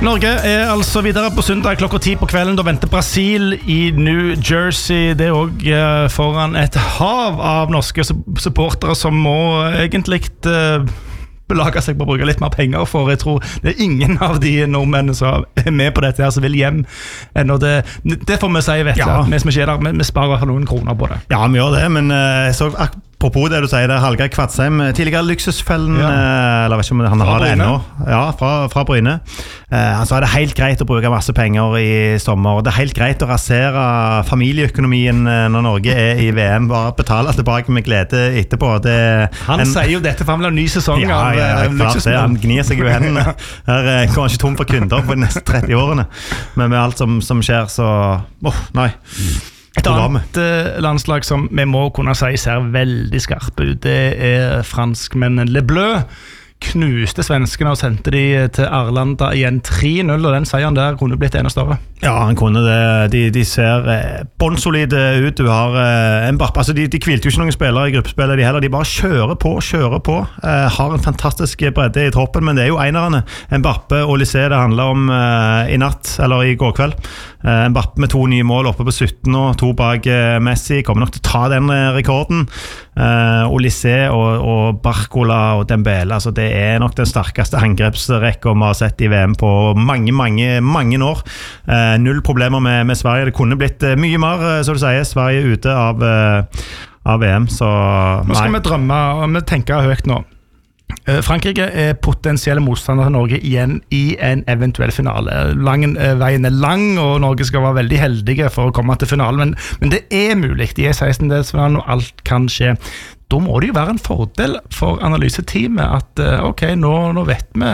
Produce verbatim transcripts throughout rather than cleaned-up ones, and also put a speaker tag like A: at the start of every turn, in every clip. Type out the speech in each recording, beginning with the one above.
A: Norge er altså videre på søndag klokka ti på kvelden. Da venter Brasil i New Jersey. Det er også foran et hav av norske supportere som må egentlig belage seg på å bruke litt mer penger, for jeg tror det er ingen av de nordmennene som er med på dette her som vil hjem ennå. Det, det får vi si, vet du, ja. Vi som ikke er der, vi sparer for noen kroner på det. Ja, vi gjør det, men jeg så apropos det du sier, det er Hallgeir Kvadsheim, tidligere luksusfellen, ja. Eller vet ikke om han fra har det ennå. Ja, fra, fra Bryne. Eh, han sa det er helt greit å bruke masse penger i sommer, og det er helt greit å rasere familieøkonomien når Norge er i V M, bare betale tilbake med glede etterpå. Det,
B: han
A: en,
B: sier jo dette for han vil ha ny sesong
A: ja,
B: av
A: ja, ja, klart det, han gnir seg jo i hendene. Her eh, går han ikke tom for kunder på de neste tretti årene, men med alt som, som skjer, så åh, oh, nei.
B: Et annet landslag som vi må kunne si ser veldig skarpe ut, det er franskmennen Le Bleu. Knuste svenskene og sendte de til Arlanda igjen tre null, og den seieren der kunne blitt enda større.
A: Ja, han kunne det. De, de ser eh, båndsolide ut. Du har eh, en Mbappé, altså de, de kvilte jo ikke noen spillere i gruppespillet, de heller. De bare kjører på, kjører på. Eh, har en fantastisk bredde i troppen, men det er jo einerne. Mbappé og Olysée det handler om eh, i natt, eller i går kveld. Eh, Mbappé med to nye mål oppe på sytten og to bak eh, Messi. Kommer nok til å ta den eh, rekorden. Eh, Olysée og, og Barcola og Dembele, altså det er nok den sterkeste angrepsrekka vi har sett i V M på mange, mange, mange år. Eh, null problemer med, med Sverige. Det kunne blitt eh, mye mer, eh, så du sier. Sverige ute av, eh, av V M, så
B: nå skal nei. vi drømme, og vi tenker høyt nå. Eh, Frankrike er potensielle motstander til Norge igjen i en eventuell finale. Lang, eh, veien er lang, og Norge skal være veldig heldige for å komme til finalen, men, men det er mulig. De er sekstendedelsfinalen, og alt kan skje. Da må det jo være en fordel for analyseteamet at uh, ok, nå, nå vet vi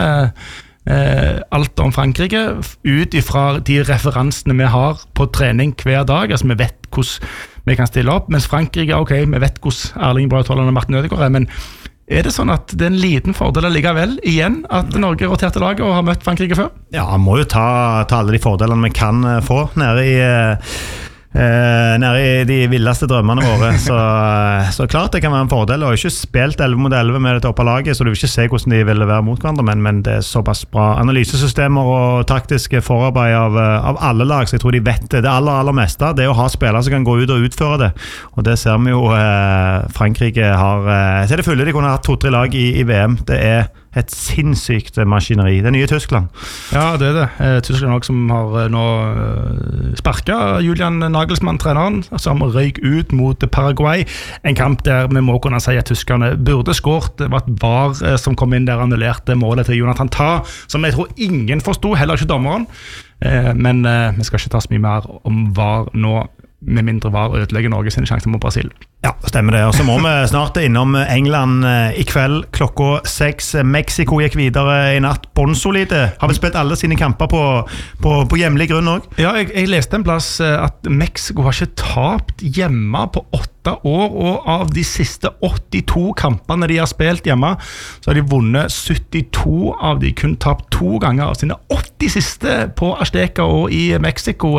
B: uh, alt om Frankrike ut ifra de referansene vi har på trening hver dag. Altså vi vet hvordan vi kan stille opp, mens Frankrike, ok, vi vet hvordan Erling Braut Haaland og Martin Ødegaard er, men er det sånn at det er en liten fordel allikevel igjen at Norge roterte laget og har møtt Frankrike før?
A: Ja, han må jo ta, ta alle de fordelene vi kan uh, få nede i uh Eh, nede i de villeste drømmene våre, så, så klart det kan være en fordel. Og ikke spilt elleve mot elleve med det til opplaget, så du vil ikke se hvordan de vil være mot hverandre, men, men det er såpass bra analysesystemer og taktiske forarbeid av, av alle lag, så jeg tror de vet det. Det aller, aller meste, det er å ha spillere som kan gå ut og utføre det, og det ser vi jo eh, Frankrike har eh, så er det fulle, de kunne hatt to-tre lag i, i V M. Det er et sinnssykt maskineri. Det nye Tyskland.
B: Ja, det er det. Eh, Tyskland også som har eh, nå eh, sparket Julian Nagelsmann, treneren, som røyk ut mot Paraguay. En kamp der vi må kunne si at tyskerne burde skåret. Det var et V A R eh, som kom inn der annullerte målet til Jonathan Tah, som jeg tror ingen forstod, heller ikke dommeren. Eh, men eh, vi skal ikke ta så mye mer om V A R nå, med mindre V A R ødelegger Norge sine sjanser mot Brasil.
A: Ja, stemmer det. Og så må vi snart innom England i kveld klokka seks. Mexico gikk videre i natt. Båndsolide. Har vi spilt alle sine kamper på, på, på hjemlig grunn også?
B: Ja, jeg, jeg leste en plass at Mexico har ikke tapt hjemme på åtte år, og av de siste åttito kampene de har spilt hjemme, så har de vunnet syttito av de, kun tapt to ganger av sine åtti siste på Azteca og i Mexico.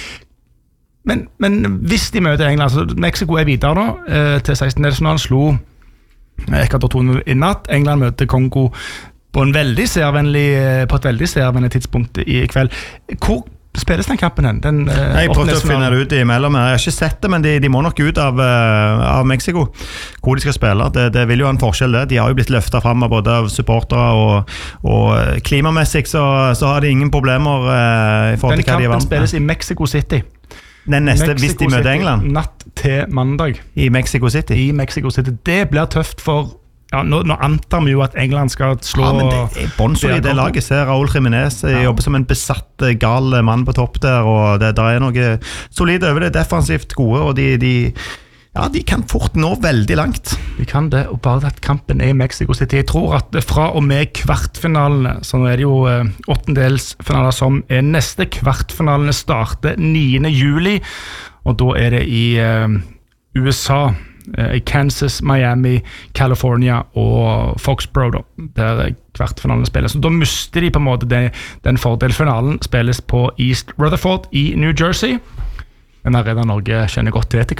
B: Men, men hvis de møter England, så Mexico er videre nå, eh, til sekstendedelsfinalen, slo Ecuador to null i natt. England møter Kongo på, en veldig servennlig, på et veldig servennlig tidspunkt i kveld. Hvor spilles den kampen hen? Den, eh,
A: Nei, jeg prøvde å finne det ut imellom. Jeg har ikke sett det, men de, de må nok ut av, uh, av Mexico, hvor de skal spille. Det, det vil jo ha en forskjell det. De har jo blitt løftet frem av både av supportere og, og klimamessig, så, så har de ingen problemer uh, i forhold til hva de er vant med.
B: Den kampen spilles i Mexico City.
A: Den neste, Mexico hvis de møter
B: City,
A: England?
B: Natt til mandag.
A: I Mexico City?
B: I Mexico City. Det blir tøft for, ja, nå, nå antar vi jo at England skal slå...
A: Ja, men det er båndsolid, det laget. Ser Raúl Jiménez ja. jobber som en besatt, gal mann på topp der, og det der er noe solid over det, defensivt gode, og de, de, ja, de kan fort nå veldig langt.
B: De kan det, og bare at kampen er i Mexico City. Jeg tror at fra og med kvartfinalene, så nå er det jo eh, åttendelsfinaler som er neste. Kvartfinalene starter niende juli, og da er det i eh, U S A, eh, i Kansas, Miami, California og Foxborough, der kvartfinalene spilles. Så da mister de på en måte det, den fordelfinalen spilles på East Rutherford i New Jersey. Den arena Norge kjenner godt til etter hvert.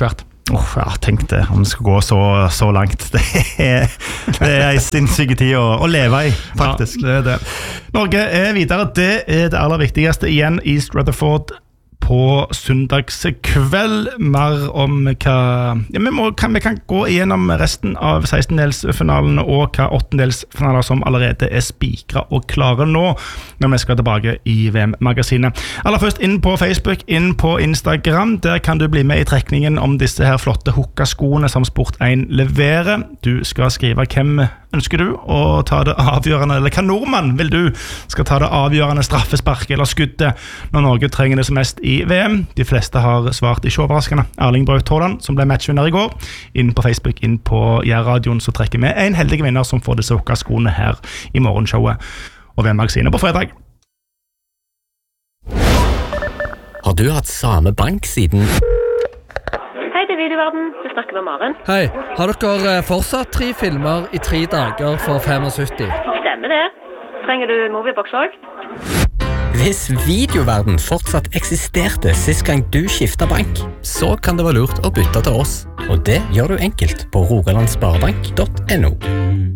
A: Oh, ja, tenk det, om det skal gå så, så langt. Det er, det er en sinnssyke tid å, å leve i, faktisk.
B: Ja, det er det. Norge er videre, det er det aller viktigste. Igjen East Rutherford på søndagskveld. Mer om hva ja, vi, må, kan, vi kan gå igjennom resten av sekstendelsfinalene og hva åttendelsfinaler som allerede er spikret og klare nå, når vi skal tilbake i V M-magasinet. Aller først inn på Facebook, inn på Instagram. Der kan du bli med i trekningen om disse her flotte hukka-skoene som Sport én leverer. Du skal skrive hvem ønsker du å ta det avgjørende, eller hva nordmann vil du skal ta det avgjørende straffespark eller skuddet når Norge trenger det som mest i V M. De fleste har svart ikke overraskende. Erling Braut Haaland, som ble matchvinner i går, inn på Facebook, inn på Jærradioen, så trekker vi en heldig vinner som får disse hukka-skoene her i morgenshowet og V M-magasinet på fredag.
C: Har du hatt samme bank siden...
D: Hei, det er Videoverden. Du snakker med Maren.
E: Hei, har dere fortsatt tre filmer i tre dager for syttifem?
D: Stemmer det. Trenger du Moviebox også?
C: Hvis Videoverden fortsatt eksisterte sist gang du skiftet bank, så kan det være lurt å bytte til oss. Og det gjør du enkelt på rogaland sparebank punktum no.